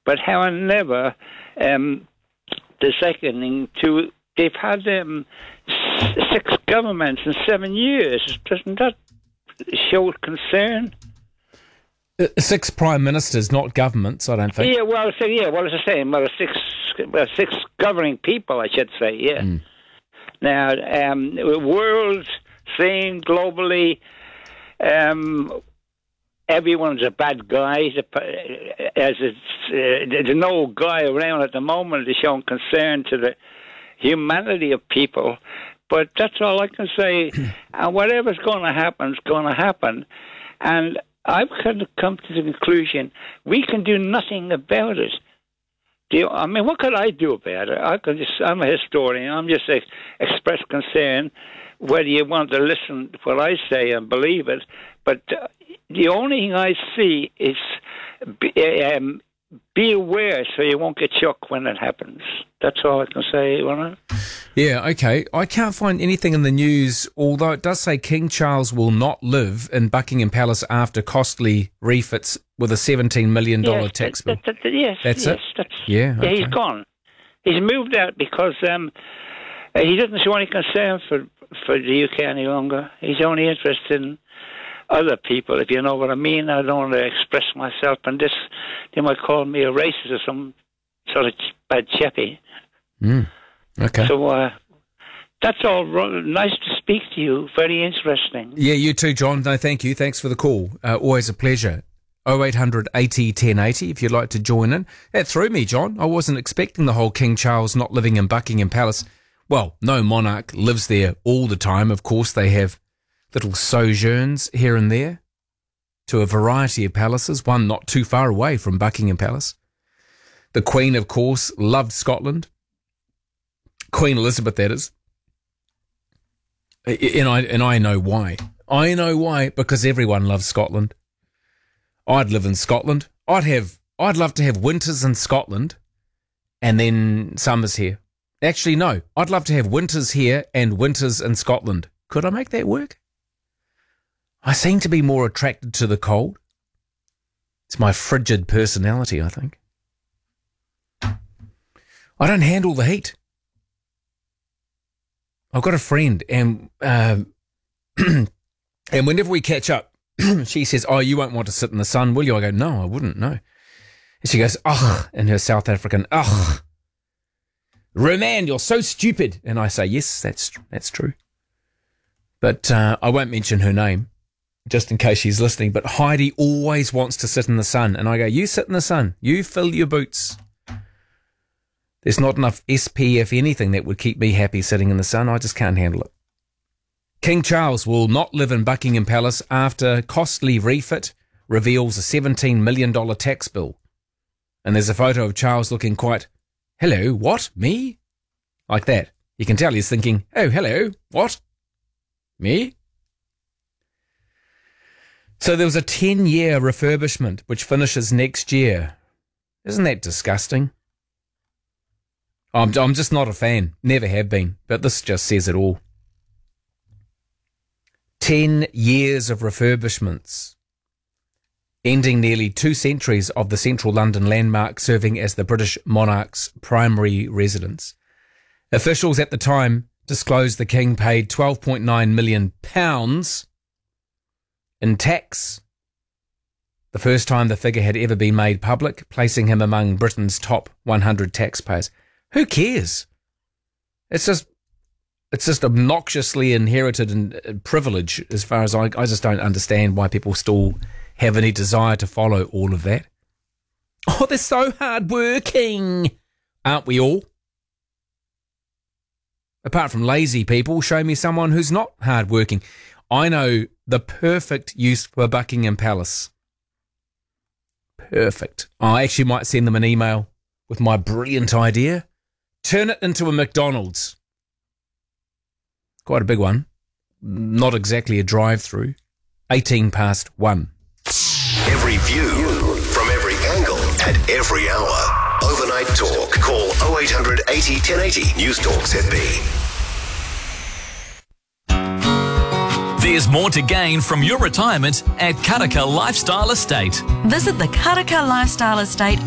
But however, the second thing too, they've had 6 governments in 7 years. Doesn't that show concern? 6 prime ministers, not governments, I don't think. Yeah, well, it's the same. Well, 6 governing people, I should say. Yeah. Mm. Now, the world's saying globally, everyone's a bad guy. There's no guy around at the moment that's showing concern to the humanity of people. But that's all I can say. And whatever's going to happen is going to happen. And I've kind of come to the conclusion we can do nothing about it. I mean, what could I do about it? I'm a historian. I'm just express concern whether you want to listen to what I say and believe it. But the only thing I see is be aware so you won't get shocked when it happens. That's all I can say, Ronald. Yeah, okay. I can't find anything in the news, although it does say King Charles will not live in Buckingham Palace after costly refits with a $17 million tax bill. That's it? Okay. He's gone. He's moved out because he doesn't show any concern for the UK any longer. He's only interested in other people, if you know what I mean. I don't want to express myself on this. They might call me a racist or some sort of bad chappy. Okay. So that's all. Nice to speak to you. Very interesting. Yeah, you too, John. No, thank you. Thanks for the call. Always a pleasure. 0800 80 1080 if you'd like to join in. That threw me, John. I wasn't expecting the whole King Charles not living in Buckingham Palace. Well, no monarch lives there all the time. Of course, they have little sojourns here and there to a variety of palaces, one not too far away from Buckingham Palace. The Queen, of course, loved Scotland. Queen Elizabeth, that is. And I know why. I know why, because everyone loves Scotland. I'd live in Scotland. I'd love to have winters in Scotland and then summers here. Actually, no. I'd love to have winters here and winters in Scotland. Could I make that work? I seem to be more attracted to the cold. It's my frigid personality, I think. I don't handle the heat. I've got a friend, and and whenever we catch up, she says, "Oh, you won't want to sit in the sun, will you?" I go, "No, I wouldn't, no." And she goes, "Ugh," in her South African, "Ugh. Roman, you're so stupid." And I say, "Yes, that's true." But I won't mention her name, just in case she's listening. But Heidi always wants to sit in the sun. And I go, "You sit in the sun. You fill your boots." There's not enough SPF anything that would keep me happy sitting in the sun. I just can't handle it. King Charles will not live in Buckingham Palace after costly refit reveals a $17 million tax bill. And there's a photo of Charles looking quite, "Hello, what? Me?" Like that. You can tell he's thinking, "Oh, hello, what? Me?" So there was a 10-year refurbishment which finishes next year. Isn't that disgusting? I'm just not a fan. Never have been. But this just says it all. 10 years of refurbishments, ending nearly 2 centuries of the central London landmark serving as the British monarch's primary residence. Officials at the time disclosed the King paid £12.9 million in tax, the first time the figure had ever been made public, placing him among Britain's top 100 taxpayers. Who cares? It's just obnoxiously inherited privilege as far as I just don't understand why people still have any desire to follow all of that. Oh, they're so hard-working. Aren't we all? Apart from lazy people, show me someone who's not hard-working. I know the perfect use for Buckingham Palace. Perfect. I actually might send them an email with my brilliant idea. Turn it into a McDonald's. Quite a big one. Not exactly a drive-through. 1:18. Every view from every angle at every hour. Overnight Talk. Call 0800 80 1080. News Talk ZB. There's more to gain from your retirement at Karaka Lifestyle Estate. Visit the Karaka Lifestyle Estate